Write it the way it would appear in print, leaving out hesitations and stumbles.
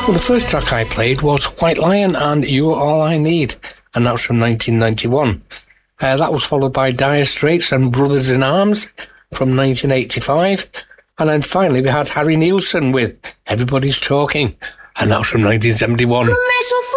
Well, the first track I played was White Lion and You're All I Need, and that was from 1991. That was followed by Dire Straits and Brothers in Arms from 1985. And then finally we had Harry Nilsson with Everybody's Talking, and that was from 1971.